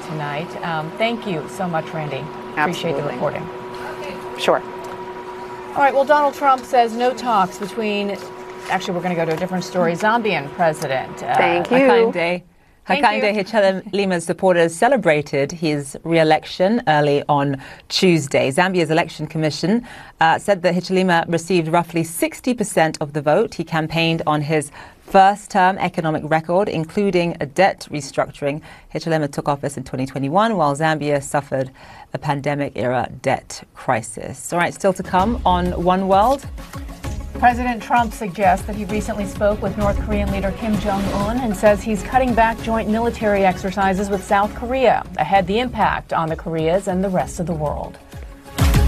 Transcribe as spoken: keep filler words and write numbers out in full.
tonight. Um, thank you so much, Randy. Appreciate the reporting. Sure. All right, well, Donald Trump says no talks between, actually, we're going to go to a different story, Zambian president. Uh, Thank you. Hakainde. Hakainde Hichilema's supporters celebrated his re-election early on Tuesday. Zambia's election commission uh, said that Hichilema received roughly sixty percent of the vote. He campaigned on his first-term economic record, including a debt restructuring. Hichilema took office in twenty twenty-one, while Zambia suffered a pandemic-era debt crisis. All right, still to come on One World. President Trump suggests that he recently spoke with North Korean leader Kim Jong-un and says he's cutting back joint military exercises with South Korea. Ahead, the impact on the Koreas and the rest of the world.